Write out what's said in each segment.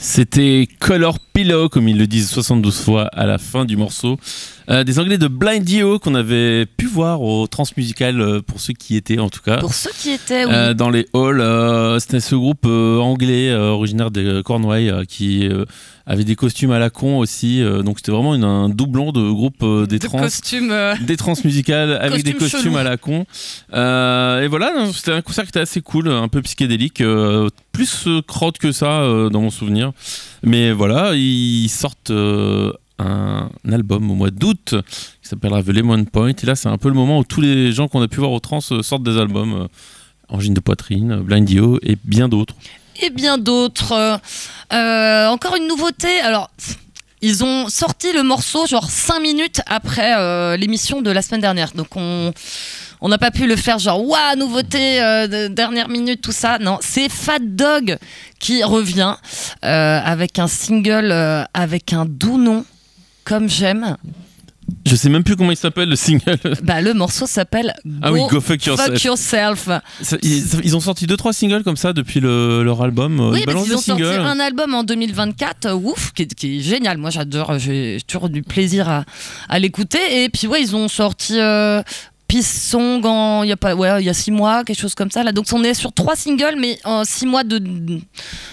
C'était Color Pillow, comme ils le disent 72 fois à la fin du morceau. Des Anglais de Blind Dio qu'on avait pu voir au Transmusical, pour ceux qui étaient en tout cas. Pour ceux qui étaient, oui. Dans les halls. C'était ce groupe anglais originaire de Cornouailles qui avait des costumes à la con aussi. Donc c'était vraiment un doublon de groupe des transmusicales avec des costumes chelous. à la con. Et voilà, c'était un concert qui était assez cool, un peu psychédélique. Plus crotte que ça dans mon souvenir. Mais voilà, ils sortent un album au mois d'août qui s'appellera The Lemon Point. Et là, c'est un peu le moment où tous les gens qu'on a pu voir au Trans sortent des albums. Angine de poitrine, Blind Dio et bien d'autres. Et bien d'autres. Encore une nouveauté. Alors, ils ont sorti le morceau genre 5 minutes après l'émission de la semaine dernière. Donc, on n'a pas pu le faire genre waouh, nouveauté de dernière minute, tout ça. Non, c'est Fat Dog qui revient avec un single avec un doux nom, Comme j'aime. Je sais même plus comment il s'appelle le single. Le morceau s'appelle Go Fuck Yourself. Ils ont sorti 2-3 singles comme ça depuis leur album. Oui, parce qu'ils ont sorti un album en 2024, qui est génial. Moi j'adore, j'ai toujours du plaisir à l'écouter. Et puis ils ont sorti Peace Song il y a 6 mois, quelque chose comme ça. Là. Donc on est sur 3 singles, mais en 6 mois d'interlude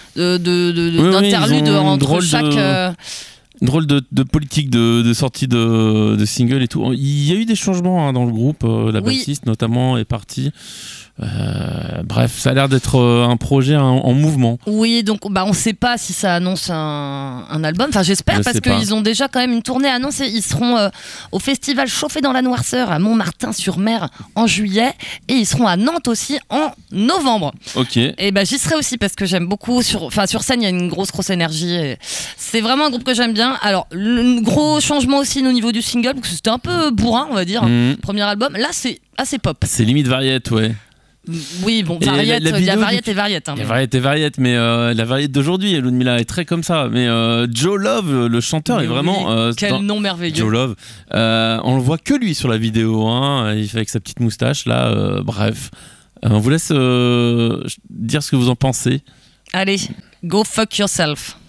entre chaque... Drôle de politique de sortie de single et tout. Il y a eu des changements dans le groupe. La bassiste notamment est partie. Bref, ça a l'air d'être un projet en mouvement. Oui, donc on sait pas si ça annonce un album. Enfin, j'espère parce qu'ils ont déjà quand même une tournée annoncée. Ils seront au festival Chauffé dans la Noirceur à Montmartin-sur-Mer en juillet et ils seront à Nantes aussi en novembre. Ok. Et j'y serai aussi parce que j'aime beaucoup. Sur scène, il y a une grosse énergie. Et c'est vraiment un groupe que j'aime bien. Alors, le gros changement aussi au niveau du single parce que c'était un peu bourrin, on va dire. Premier album. Là, c'est assez pop. C'est limite variette, ouais. Oui, bon, variette, il y a variette et variette. Il y a variette et variette, mais la variette d'aujourd'hui, Ludmilla est très comme ça. Mais Joe Love, le chanteur, est vraiment... quel nom merveilleux. Joe Love. On le voit que lui sur la vidéo. Il fait avec sa petite moustache, là. Bref. On vous laisse dire ce que vous en pensez. Allez, go fuck yourself.